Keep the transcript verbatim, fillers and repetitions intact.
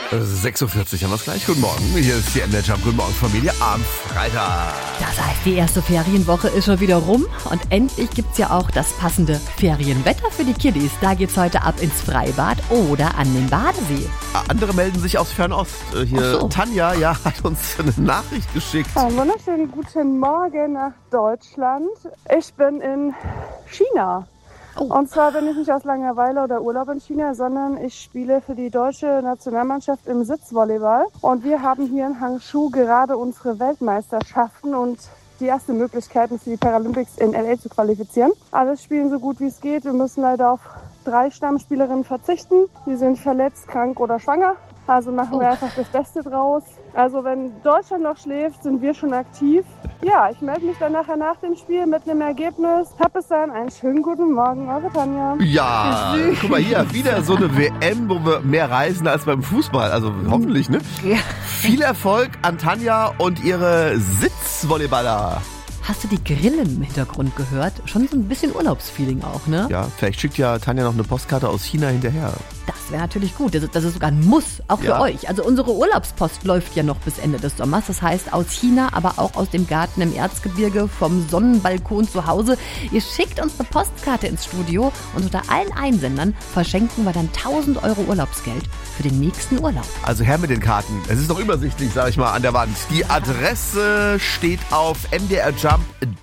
sechs Uhr vierzig haben wir es gleich. Guten Morgen. Hier ist die M D Jump. Guten Morgen, Familie. Am Freitag. Das heißt, die erste Ferienwoche ist schon wieder rum. Und endlich gibt's ja auch das passende Ferienwetter für die Kiddies. Da geht's heute ab ins Freibad oder an den Badesee. Andere melden sich aus Fernost. Hier Ach so. Tanja ja, hat uns eine Nachricht geschickt. Einen wunderschönen guten Morgen nach Deutschland. Ich bin in China. Oh. Und zwar bin ich nicht aus Langeweile oder Urlaub in China, sondern ich spiele für die deutsche Nationalmannschaft im Sitzvolleyball. Und wir haben hier in Hangzhou gerade unsere Weltmeisterschaften und die erste Möglichkeit, uns für die Paralympics in L A zu qualifizieren. Alles spielen so gut wie es geht. Wir müssen leider auf drei Stammspielerinnen verzichten. Die sind verletzt, krank oder schwanger. Also machen wir Oh. einfach das Beste draus. Also wenn Deutschland noch schläft, sind wir schon aktiv. Ja, ich melde mich dann nachher nach dem Spiel mit einem Ergebnis. Hab bis dann einen schönen guten Morgen, eure Tanja. Ja, guck mal hier, wieder so eine W M, wo wir mehr reisen als beim Fußball. Also hoffentlich, ne? Ja. Viel Erfolg an Tanja und ihre Sitzvolleyballer. Hast du die Grillen im Hintergrund gehört? Schon so ein bisschen Urlaubsfeeling auch, ne? Ja, vielleicht schickt ja Tanja noch eine Postkarte aus China hinterher. Das wäre natürlich gut. Das ist, das ist sogar ein Muss, auch für Ja. euch. Also unsere Urlaubspost läuft ja noch bis Ende des Sommers. Das heißt aus China, aber auch aus dem Garten im Erzgebirge, vom Sonnenbalkon zu Hause. Ihr schickt uns eine Postkarte ins Studio und unter allen Einsendern verschenken wir dann tausend Euro Urlaubsgeld für den nächsten Urlaub. Also her mit den Karten. Es ist noch übersichtlich, sag ich mal, an der Wand. Die Adresse steht auf M D R Jump.